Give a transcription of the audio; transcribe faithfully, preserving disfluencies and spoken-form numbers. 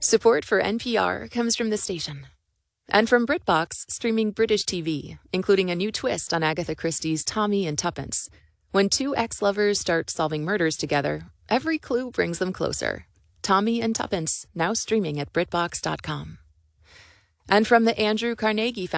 Support for N P R comes from the station. And from BritBox, streaming British T V, including a new twist on Agatha Christie's Tommy and Tuppence. When two ex-lovers start solving murders together, every clue brings them closer. Tommy and Tuppence, now streaming at BritBox dot com. And from the Andrew Carnegie Foundation.